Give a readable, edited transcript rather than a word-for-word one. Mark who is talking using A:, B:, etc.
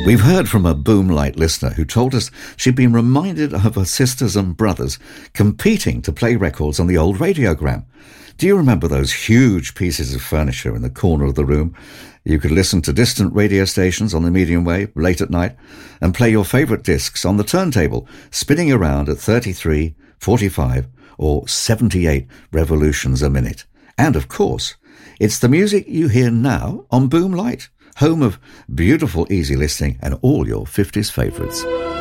A: We've heard from a Boomlight listener who told us she'd been reminded of her sisters and brothers competing to play records on the old radiogram. Do you remember those huge pieces of furniture in the corner of the room? You could listen to distant radio stations on the medium wave late at night and play your favourite discs on the turntable, spinning around at 33, 45 or 78 revolutions a minute. And of course, it's the music you hear now on Boomlight, home of beautiful easy listening and all your 50s favourites.